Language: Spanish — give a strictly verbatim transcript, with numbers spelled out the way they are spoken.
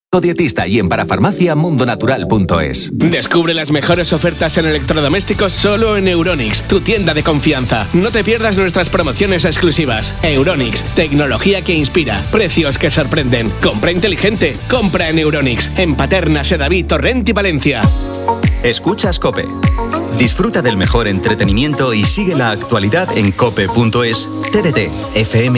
Dietista y en parafarmacia mundonatural punto es. Descubre las mejores ofertas en electrodomésticos solo en Euronics, tu tienda de confianza. No te pierdas nuestras promociones exclusivas. Euronics, tecnología que inspira, precios que sorprenden. Compra inteligente, compra en Euronics, en Paterna, Sedaví, Torrent y Valencia. Escuchas COPE. Disfruta del mejor entretenimiento y sigue la actualidad en cope punto es. T D T, F M